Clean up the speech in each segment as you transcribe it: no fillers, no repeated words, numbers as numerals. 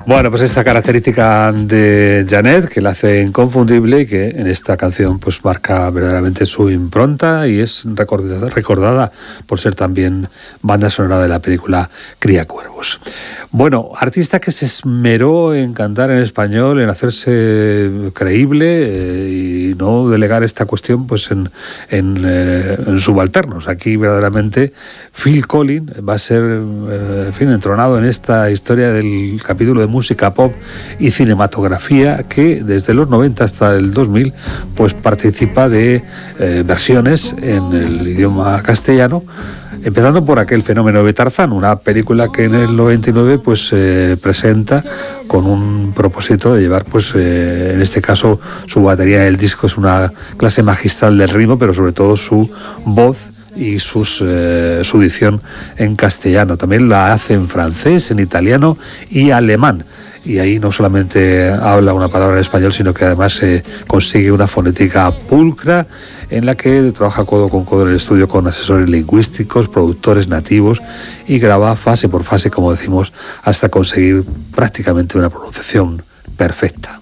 Bueno, pues esta característica de Janet, que la hace inconfundible y que en esta canción pues marca verdaderamente su impronta y es recordada por ser también banda sonora de la película Criacuervos. Bueno, artista que se esmeró en cantar en español, en hacerse creíble y no delegar esta cuestión pues en subalternos. Aquí verdaderamente Phil Collins va a ser entronado en esta historia del capítulo de música pop y cinematografía que desde los 90 hasta el 2000 pues participa de versiones en el idioma castellano, empezando por aquel fenómeno de Tarzán, una película que en el 99 pues presenta con un propósito de llevar pues en este caso su batería en el disco es una clase magistral del ritmo, pero sobre todo su voz y su edición en castellano. También la hace en francés, en italiano y alemán. Y ahí no solamente habla una palabra en español, sino que además consigue una fonética pulcra en la que trabaja codo con codo en el estudio con asesores lingüísticos, productores nativos y graba fase por fase, como decimos, hasta conseguir prácticamente una pronunciación perfecta.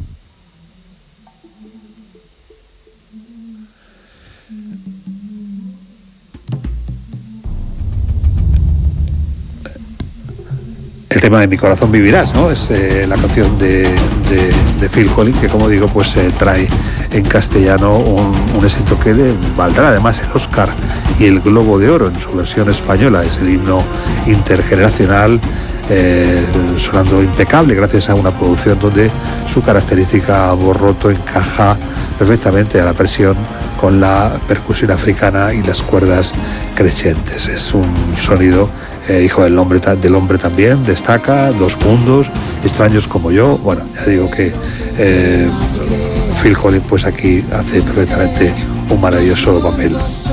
El tema de Mi corazón vivirás, ¿no? Es la canción de Phil Collins, que como digo, pues trae en castellano un éxito que le valdrá además el Oscar y el Globo de Oro en su versión española. Es el himno intergeneracional, sonando impecable gracias a una producción donde su característica voz roto encaja perfectamente a la presión con la percusión africana y las cuerdas crecientes. Es un sonido hijo del hombre también, destaca, Dos mundos, Extraños como yo. Bueno, ya digo que Phil Collins pues aquí hace perfectamente un maravilloso papel.